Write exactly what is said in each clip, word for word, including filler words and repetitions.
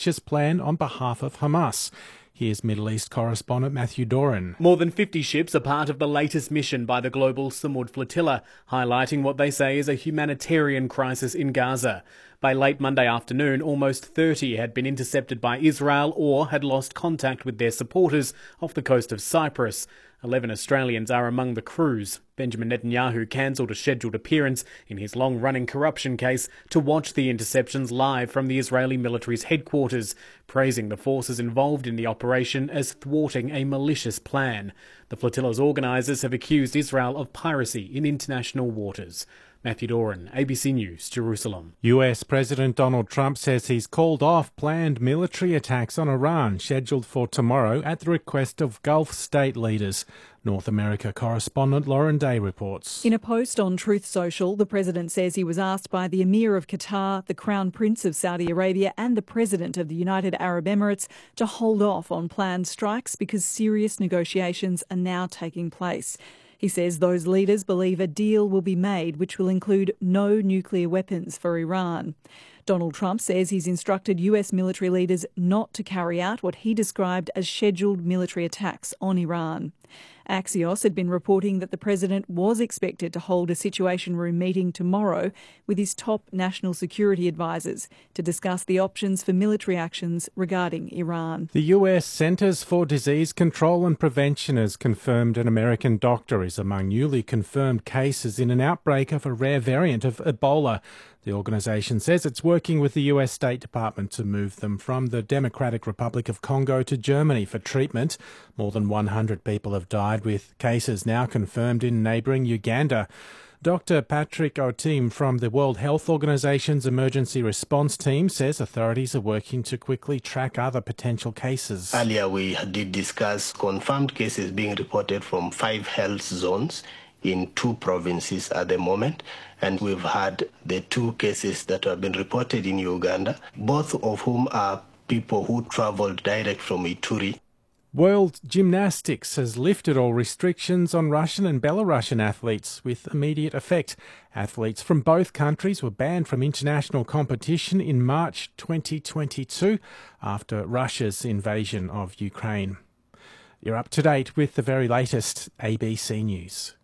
malicious plan on behalf of Hamas. Here's Middle East correspondent Matthew Doran. More than fifty ships are part of the latest mission by the global Samud flotilla, highlighting what they say is a humanitarian crisis in Gaza. By late Monday afternoon, almost thirty had been intercepted by Israel or had lost contact with their supporters off the coast of Cyprus. Eleven Australians are among the crews. Benjamin Netanyahu cancelled a scheduled appearance in his long-running corruption case to watch the interceptions live from the Israeli military's headquarters, praising the forces involved in the operation as thwarting a malicious plan. The flotilla's organisers have accused Israel of piracy in international waters. Matthew Doran, A B C News, Jerusalem. U S President Donald Trump says he's called off planned military attacks on Iran scheduled for tomorrow at the request of Gulf state leaders. North America correspondent Lauren Day reports. In a post on Truth Social, the president says he was asked by the Emir of Qatar, the Crown Prince of Saudi Arabia and the President of the United Arab Emirates to hold off on planned strikes because serious negotiations are now taking place. He says those leaders believe a deal will be made which will include no nuclear weapons for Iran. Donald Trump says he's instructed U S military leaders not to carry out what he described as scheduled military attacks on Iran. Axios had been reporting that the president was expected to hold a Situation Room meeting tomorrow with his top national security advisers to discuss the options for military actions regarding Iran. The U S Centers for Disease Control and Prevention has confirmed an American doctor is among newly confirmed cases in an outbreak of a rare variant of Ebola. The organisation says it's working with the U S State Department to move them from the Democratic Republic of Congo to Germany for treatment. More than one hundred people have died, with cases now confirmed in neighbouring Uganda. Doctor Patrick Otim from the World Health Organization's Emergency Response Team says authorities are working to quickly track other potential cases. Earlier we did discuss confirmed cases being reported from five health zones in two provinces at the moment, and we've had the two cases that have been reported in Uganda, both of whom are people who travelled direct from Ituri. World Gymnastics has lifted all restrictions on Russian and Belarusian athletes with immediate effect. Athletes from both countries were banned from international competition in March twenty twenty-two after Russia's invasion of Ukraine. You're up to date with the very latest A B C News.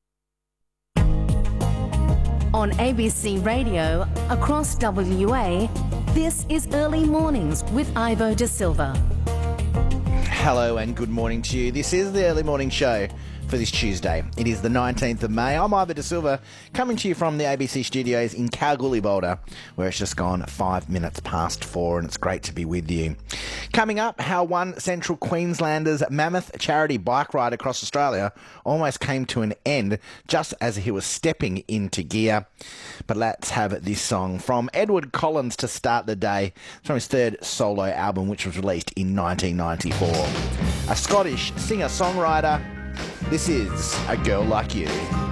On A B C Radio, across W A, this is Early Mornings with Ivo De Silva. Hello and good morning to you. This is the Early Morning Show for this Tuesday. It is the nineteenth of May. I'm Ivo De Silva, coming to you from the A B C studios in Kalgoorlie, Boulder, where it's just gone five minutes past four, and it's great to be with you. Coming up, how one Central Queenslander's mammoth charity bike ride across Australia almost came to an end just as he was stepping into gear. But let's have this song from Edward Collins to start the day. It's from his third solo album, which was released in nineteen ninety-four. A Scottish singer-songwriter. This is A Girl Like You.